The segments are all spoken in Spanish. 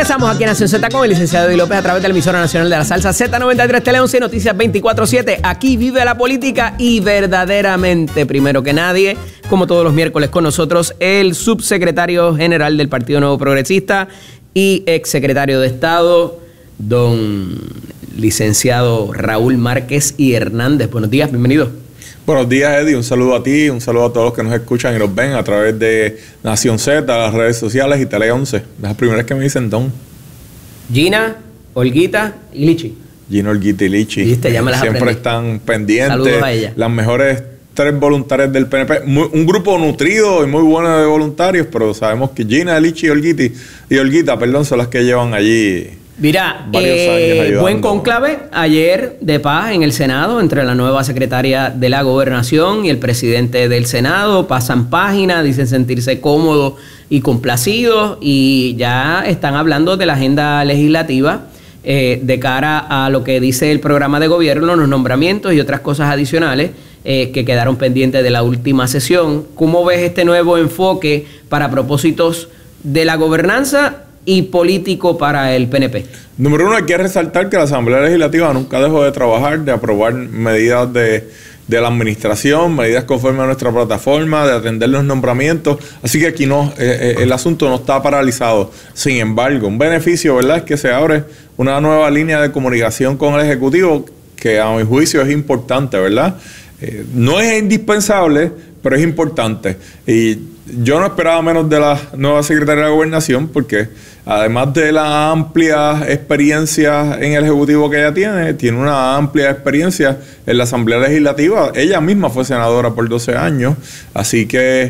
Regresamos aquí en Nación Z con el licenciado Eddie López a través de la emisora nacional de la salsa Z93 Tele 11 Noticias 24/7. Aquí vive la política y verdaderamente, primero que nadie, como todos los miércoles con nosotros, el subsecretario general del Partido Nuevo Progresista y exsecretario de Estado, don licenciado Raúl Márquez y Hernández. Buenos días, bienvenido. Buenos días, Eddie. Un saludo a ti, un saludo a todos los que nos escuchan y nos ven a través de Nación Z, las redes sociales y Tele 11. Es la primera vez que me dicen don. Gina, Olguita y Lichi. Gina, Olguita y Lichi. ¿Viste? Ya me las siempre aprendí. están pendientes. Saludos a ella. Las mejores 3 voluntarias del PNP. Un grupo nutrido y muy bueno de voluntarios, pero sabemos que Gina, Lichi y Olguita, perdón, son las que llevan allí. Mira, varios años ayudando. buen cónclave ayer de paz en el Senado entre la nueva secretaria de la Gobernación y el presidente del Senado. Pasan páginas, dicen sentirse cómodos y complacidos y ya están hablando de la agenda legislativa de cara a lo que dice el programa de gobierno, los nombramientos y otras cosas adicionales que quedaron pendientes de la última sesión. ¿Cómo ves este nuevo enfoque para propósitos de la gobernanza y político para el PNP? Número uno, hay que resaltar que la Asamblea Legislativa nunca dejó de trabajar, de aprobar medidas de la administración, medidas conforme a nuestra plataforma, de atender los nombramientos. Así que aquí no, el asunto no está paralizado. Sin embargo, un beneficio, ¿verdad?, es que se abre una nueva línea de comunicación con el Ejecutivo que a mi juicio es importante, ¿verdad? No es indispensable, pero es importante. Y yo no esperaba menos de la nueva secretaria de la Gobernación porque además de la amplia experiencia en el Ejecutivo que ella tiene una amplia experiencia en la Asamblea Legislativa. Ella misma fue senadora por 12 años, así que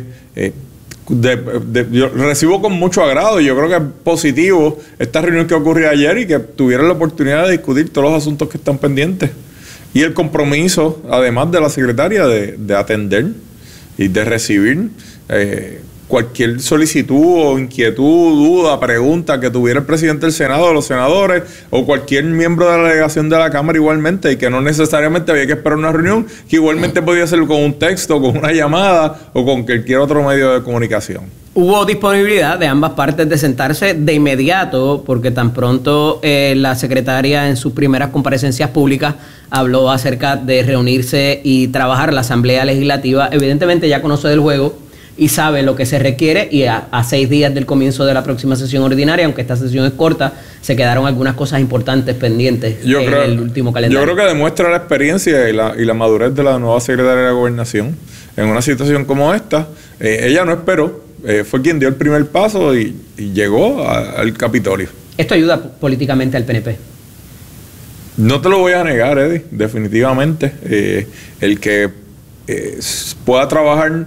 yo recibo con mucho agrado. Yo creo que es positivo esta reunión que ocurrió ayer y que tuvieron la oportunidad de discutir todos los asuntos que están pendientes. Y el compromiso, además de la secretaria, de atender y de recibir cualquier solicitud o inquietud, duda, pregunta que tuviera el presidente del Senado o los senadores o cualquier miembro de la delegación de la Cámara igualmente, y que no necesariamente había que esperar una reunión, que igualmente podía hacerlo con un texto, con una llamada o con cualquier otro medio de comunicación. Hubo disponibilidad de ambas partes de sentarse de inmediato, porque tan pronto la secretaria en sus primeras comparecencias públicas habló acerca de reunirse y trabajar la Asamblea Legislativa. Evidentemente ya conoce del juego y sabe lo que se requiere, y a 6 días del comienzo de la próxima sesión ordinaria, aunque esta sesión es corta, se quedaron algunas cosas importantes pendientes en el último calendario. Yo creo que demuestra la experiencia y la madurez de la nueva secretaria de la Gobernación en una situación como esta. Ella no esperó, fue quien dio el primer paso y llegó al Capitolio. ¿Esto ayuda políticamente al PNP? No te lo voy a negar, Eddie, definitivamente. El que pueda trabajar,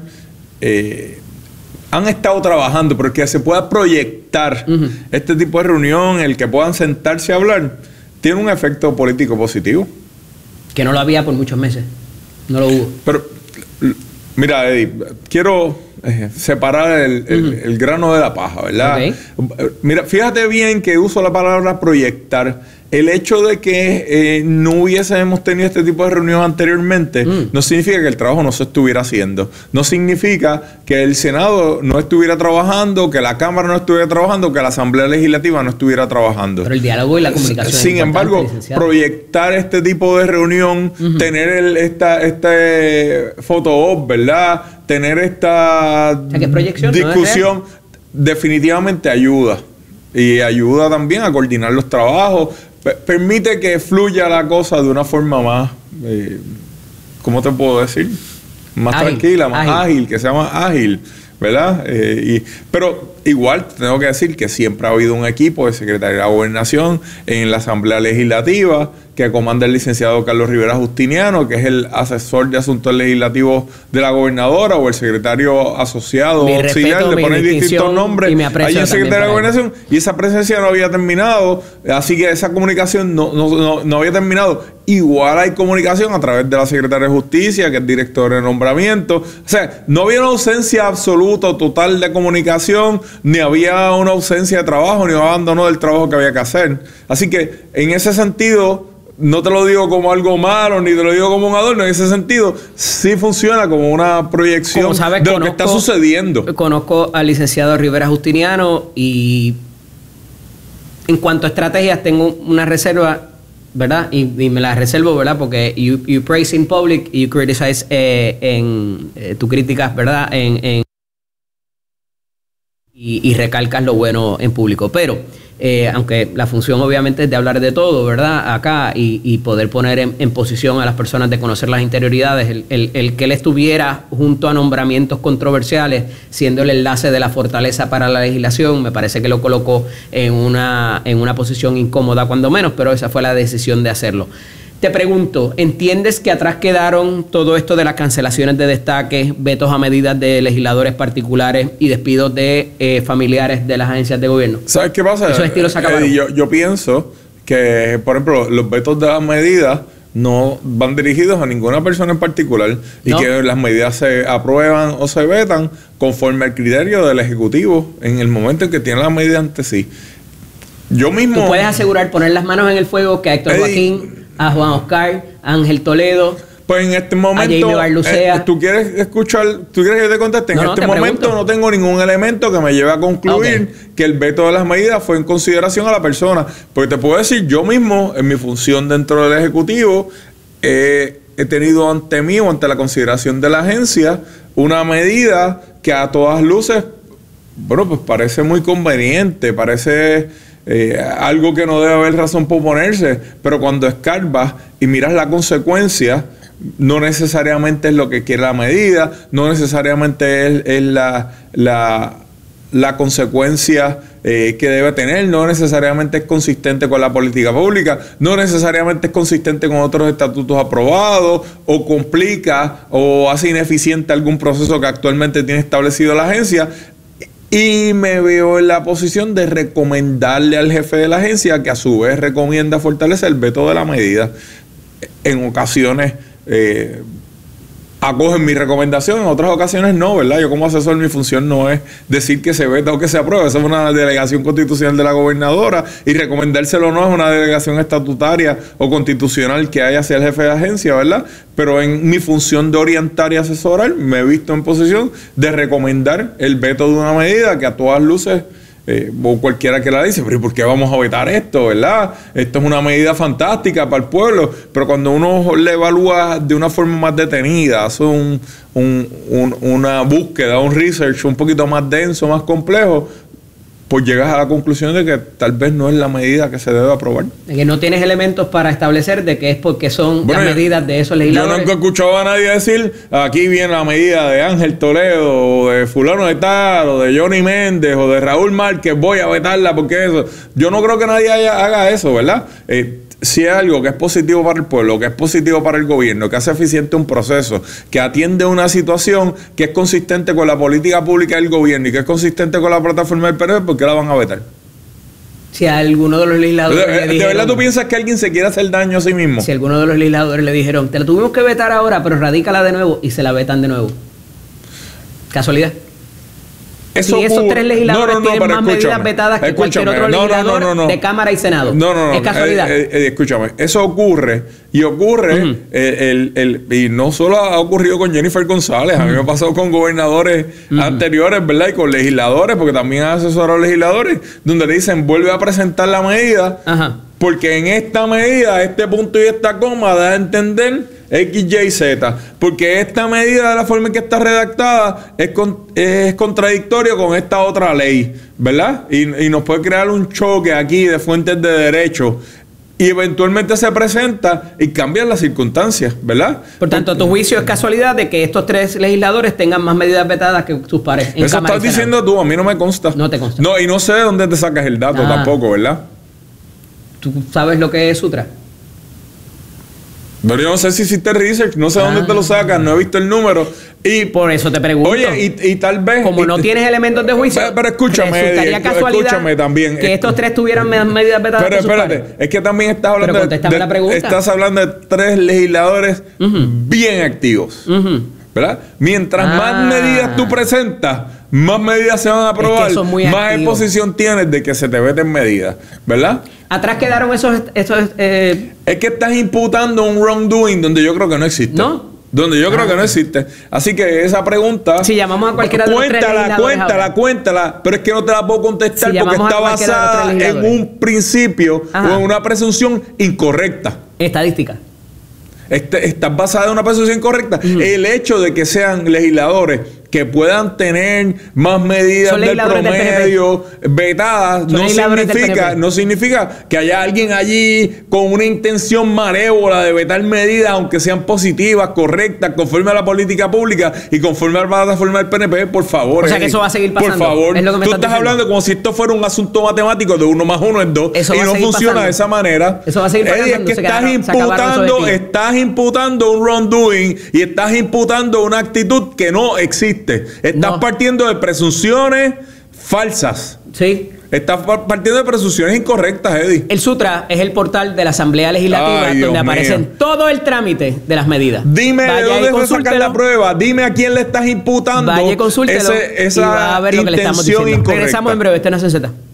han estado trabajando, pero que se pueda proyectar este tipo de reunión, el que puedan sentarse a hablar, tiene un efecto político positivo. Que no lo había por muchos meses, no lo hubo. Pero, mira, Eddie, quiero separar el grano de la paja, ¿verdad? Okay. Mira, fíjate bien que uso la palabra proyectar. El hecho de que no hubiésemos tenido este tipo de reunión anteriormente no significa que el trabajo no se estuviera haciendo. No significa que el Senado no estuviera trabajando, que la Cámara no estuviera trabajando, que la Asamblea Legislativa no estuviera trabajando. Pero el diálogo y la comunicación. Sin embargo, licenciado, proyectar este tipo de reunión, tener este photo-op, ¿verdad? Tener esta discusión, ¿no? Definitivamente ayuda. Y ayuda también a coordinar los trabajos. Permite que fluya la cosa de una forma más, ¿cómo te puedo decir? Más ágil, tranquila, más ágil, que sea más ágil, ¿verdad? Pero igual tengo que decir que siempre ha habido un equipo de Secretaría de la Gobernación en la Asamblea Legislativa que comanda el licenciado Carlos Rivera Justiniano, que es el asesor de asuntos legislativos de la gobernadora, o el secretario asociado auxiliar, le ponen distintos nombres allí en Secretaría de la Gobernación, y esa presencia no había terminado, así que esa comunicación no había terminado. Igual hay comunicación a través de la Secretaria de Justicia, que es directora de nombramiento. O sea, no había una ausencia absoluta o total de comunicación, ni había una ausencia de trabajo, ni un abandono del trabajo que había que hacer. Así que, en ese sentido, no te lo digo como algo malo, ni te lo digo como un adorno. En ese sentido, sí funciona como una proyección de lo que está sucediendo. Conozco al licenciado Rivera Justiniano y En cuanto a estrategias, tengo una reserva, ¿verdad? Y me la reservo, ¿verdad? Porque you praise in public y you criticize tú criticas, ¿verdad? Y recalcas lo bueno en público. Pero, aunque la función obviamente es de hablar de todo, ¿verdad? Acá y poder poner en posición a las personas de conocer las interioridades, el que él estuviera junto a nombramientos controversiales, siendo el enlace de la fortaleza para la legislación, me parece que lo colocó en una posición incómoda cuando menos, pero esa fue la decisión de hacerlo. Te pregunto, ¿entiendes que atrás quedaron todo esto de las cancelaciones de destaques, vetos a medidas de legisladores particulares y despidos de familiares de las agencias de gobierno? ¿Sabes qué pasa? Esos estilos se acabaron. Yo pienso que, por ejemplo, los vetos de las medidas no van dirigidos a ninguna persona en particular y que las medidas se aprueban o se vetan conforme al criterio del Ejecutivo en el momento en que tiene la medida ante sí. Yo mismo... ¿Tú puedes asegurar poner las manos en el fuego que a Héctor Joaquín, a Juan Oscar, a Ángel Toledo, pues en este momento, ¿tú quieres que yo te conteste? En este momento no tengo ningún elemento que me lleve a concluir que el veto de las medidas fue en consideración a la persona. Porque te puedo decir, yo mismo, en mi función dentro del Ejecutivo, he tenido ante mí o ante la consideración de la agencia una medida que a todas luces, bueno, pues parece muy conveniente, parece... algo que no debe haber razón por ponerse, pero cuando escarbas y miras la consecuencia, no necesariamente es lo que quiere la medida, no necesariamente es la consecuencia que debe tener, no necesariamente es consistente con la política pública, no necesariamente es consistente con otros estatutos aprobados, o complica o hace ineficiente algún proceso que actualmente tiene establecido la agencia. Y me veo en la posición de recomendarle al jefe de la agencia, que a su vez recomienda fortalecer el veto de la medida. En ocasiones acogen mi recomendación, en otras ocasiones no, ¿verdad? Yo como asesor, mi función no es decir que se veta o que se apruebe. Esa es una delegación constitucional de la gobernadora, y recomendárselo no es una delegación estatutaria o constitucional que haya hacia el jefe de agencia, ¿verdad? Pero en mi función de orientar y asesorar, me he visto en posición de recomendar el veto de una medida que a todas luces... o cualquiera que la dice, pero ¿por qué vamos a vetar esto, verdad? Esto es una medida fantástica para el pueblo, pero cuando uno le evalúa de una forma más detenida, hace una búsqueda, un research un poquito más denso, más complejo, pues llegas a la conclusión de que tal vez no es la medida que se debe aprobar. De que no tienes elementos para establecer de que es porque son las medidas de esos legisladores. Yo nunca he escuchado a nadie decir, aquí viene la medida de Ángel Toledo, o de fulano de tal, o de Johnny Méndez, o de Raúl Márquez, voy a vetarla porque eso. Yo no creo que nadie haga eso, ¿verdad? Si es algo que es positivo para el pueblo, que es positivo para el gobierno, que hace eficiente un proceso, que atiende una situación que es consistente con la política pública del gobierno y que es consistente con la plataforma del PRD, ¿por qué la van a vetar? Si a alguno de los legisladores le dijeron... ¿De verdad tú piensas que alguien se quiere hacer daño a sí mismo? Si a alguno de los legisladores le dijeron, te la tuvimos que vetar ahora, pero radícala de nuevo, y se la vetan de nuevo. ¿Casualidad? Eso si esos tres legisladores tienen más medidas vetadas que cualquier otro legislador de Cámara y Senado. ¿Es casualidad? Escúchame, eso ocurre. Y ocurre, y no solo ha ocurrido con Jennifer González, a mí me ha pasado con gobernadores anteriores, ¿verdad? Y con legisladores, porque también ha asesorado a legisladores, donde le dicen, vuelve a presentar la medida, porque en esta medida, este punto y esta coma da a entender X, Y, Z, porque esta medida de la forma en que está redactada es contradictorio con esta otra ley, ¿verdad? Y nos puede crear un choque aquí de fuentes de derecho, y eventualmente se presenta y cambian las circunstancias, ¿verdad? Por tanto, tu juicio es casualidad de que estos tres legisladores tengan más medidas vetadas que sus pares en Eso Cámara estás diciendo tú, a mí no me consta. No te consta. No, y no sé de dónde te sacas el dato tampoco, ¿verdad? ¿Tú sabes lo que es Sutra? Pero yo no sé si hiciste research, no sé dónde te lo sacas, no he visto el número. Y por eso te pregunto. Oye, y tal vez... Como no tienes elementos de juicio, pero escúchame, casualidad también. Que estos tres tuvieran medidas vetadas. Pero espérate, es que también estás hablando la pregunta. Estás hablando de tres legisladores bien activos, ¿verdad? Mientras más medidas tú presentas, más medidas se van a aprobar, es que más exposición tienes de que se te veten medidas, ¿verdad? Atrás quedaron esos es que estás imputando un wrongdoing donde yo creo que no existe. No, Donde yo creo que no existe. Así que esa pregunta... Si llamamos a cualquiera de los tres legisladores cuéntala. Pero es que no te la puedo contestar porque está basada en un principio o en una presunción incorrecta. Estadística. Está basada en una presunción incorrecta. El hecho de que sean legisladores que puedan tener más medidas del promedio vetadas no significa que haya alguien allí con una intención malévola de vetar medidas, aunque sean positivas, correctas, conforme a la política pública y conforme a la plataforma del PNP. Por favor, o sea que eso va a seguir pasando. Por favor, tú estás hablando como si esto fuera un asunto matemático de 1 más 1 es 2 y no funciona de esa manera. Eso va a seguir pasando. Eddie, es que estás imputando un wrongdoing y estás imputando una actitud que no existe. Estás partiendo de presunciones falsas. Sí. Estás partiendo de presunciones incorrectas, Eddie. El Sutra es el portal de la Asamblea Legislativa donde aparecen todo el trámite de las medidas. Dime de dónde fue sacar la prueba. Dime a quién le estás imputando. Vaya, consúltelo esa y va a ver lo que le estamos diciendo. Incorrecta. Regresamos en breve. Este es Nación Z.